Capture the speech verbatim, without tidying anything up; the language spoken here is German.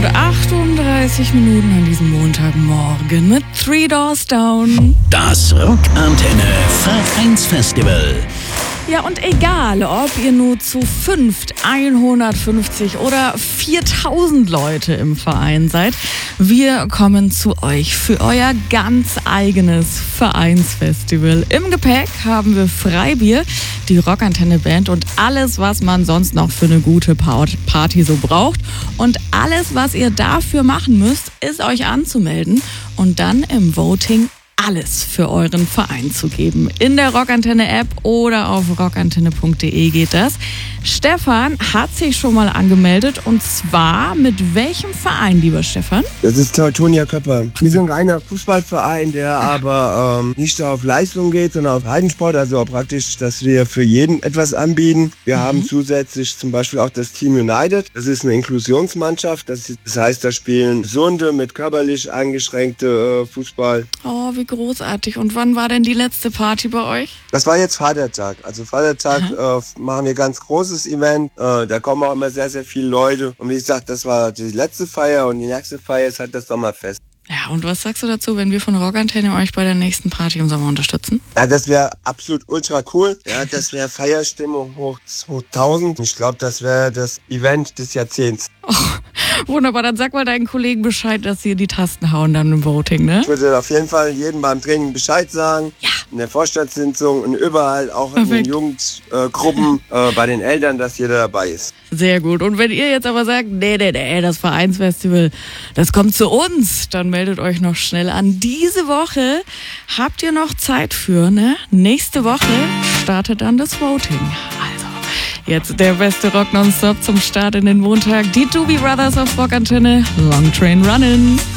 achtunddreißig Minuten an diesem Montagmorgen mit Three Doors Down. Das Rockantenne Vereinsfestival. Ja, und egal, ob ihr nur zu fünft, hundertfünfzig oder viertausend Leute im Verein seid, wir kommen zu euch für euer ganz eigenes Vereinsfestival. Im Gepäck haben wir Freibier, die Rockantenne-Band und alles, was man sonst noch für eine gute Party so braucht. Und alles, was ihr dafür machen müsst, ist euch anzumelden und dann im Voting alles für euren Verein zu geben. In der Rockantenne-App oder auf rockantenne punkt de geht das. Stefan hat sich schon mal angemeldet, und zwar mit welchem Verein, lieber Stefan? Das ist Teutonia Köpper. Wir sind ein reiner Fußballverein, der aber ähm, nicht auf Leistung geht, sondern auf Heidensport, also auch praktisch, dass wir für jeden etwas anbieten. Wir mhm. haben zusätzlich zum Beispiel auch das Team United. Das ist eine Inklusionsmannschaft. Das, ist, das heißt, da spielen Gesunde mit körperlich eingeschränkte äh, Fußball. Oh, wie großartig. Und wann war denn die letzte Party bei euch? Das war jetzt Vatertag. Also Vatertag äh, machen wir ganz großes Event. Äh, da kommen auch immer sehr, sehr viele Leute. Und wie gesagt, das war die letzte Feier, und die nächste Feier ist halt das Sommerfest. Ja, und was sagst du dazu, wenn wir von Rockantenne euch bei der nächsten Party im Sommer unterstützen? Ja, das wäre absolut ultra cool. Ja, das wäre Feierstimmung hoch zweitausend. Ich glaube, das wäre das Event des Jahrzehnts. Oh, wunderbar, dann sag mal deinen Kollegen Bescheid, dass sie die Tasten hauen dann im Voting, ne? Ich würde auf jeden Fall jedem beim Training Bescheid sagen. Ja. In der Vorstandssitzung und überall, auch Perfekt. In den Jugendgruppen, äh, bei den Eltern, dass jeder dabei ist. Sehr gut. Und wenn ihr jetzt aber sagt, nee, nee, nee, das Vereinsfestival, das kommt zu uns, dann meldet euch noch schnell an. Diese Woche habt ihr noch Zeit für, ne? Nächste Woche startet dann das Voting. Also, jetzt der beste Rock nonstop zum Start in den Montag. Die Doobie Brothers auf Rockantenne. Long Train Runnin'.